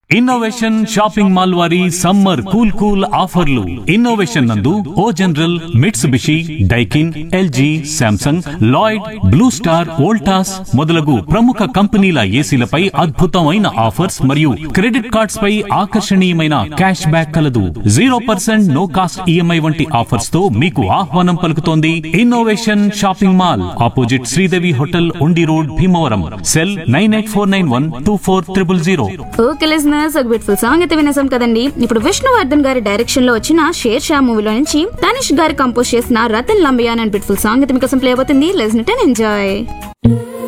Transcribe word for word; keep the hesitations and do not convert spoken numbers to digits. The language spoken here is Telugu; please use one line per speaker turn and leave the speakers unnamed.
ఇన్నోవేషన్ షాపింగ్ మాల్ వారి సమ్మర్ కూల్ కూల్ ఆఫర్లు. ఇన్నోవేషన్ నందు ఓ general, Mitsubishi, Daikin, LG, Samsung, Lloyd, blue star, Voltas మొదలగు ప్రముఖ కంపెనీల ఏసీలపై అద్భుతమైన ఆఫర్స్ మరియు క్రెడిట్ కార్డ్స్ పై ఆకర్షణీయమైన క్యాష్ బ్యాక్ కలదు. Zero percent no cost EMI వంటి ఆఫర్స్ తో మీకు ఆహ్వానం పలుకుతోంది innovation shopping mall, opposite Sridevi hotel, ఉండి road, Bhimavaram. Cell nine eight four nine one two four triple zero.
Okay listeners, ఒక బ్యూటిఫుల్ సాంగ్ అయితే వినేసాం కదండి. ఇప్పుడు విష్ణువర్ధన్ గారి డైరెక్షన్ లో వచ్చిన షేర్ షా మూవీలో నుంచి తనిష్ గారు కంపోజ్ చేసిన రతన్ లంబియాన్ అండ్ బ్యూటిఫుల్ సాంగ్ అయితే మీకోసం ప్లే అవుతుంది. Listen it and enjoy.